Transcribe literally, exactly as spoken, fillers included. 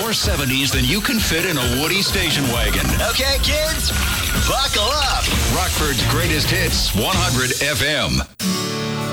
more seventies than you can fit in a Woody station wagon. Okay, kids, buckle up. Rockford's greatest hits, one hundred F M.